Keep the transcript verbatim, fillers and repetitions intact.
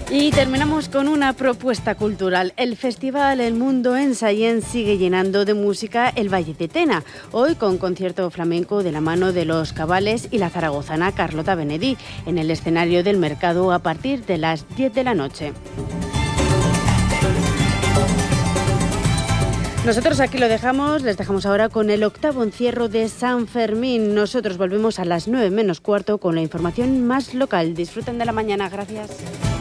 Y terminamos con una propuesta cultural. El Festival El Mundo en Sallent sigue llenando de música el Valle de Tena. Hoy con concierto flamenco de la mano de los Cabales y la zaragozana Carlota Benedí en el escenario del mercado a partir de las diez de la noche. Nosotros aquí lo dejamos, les dejamos ahora con el octavo encierro de San Fermín. Nosotros volvemos a las nueve menos cuarto con la información más local. Disfruten de la mañana, gracias.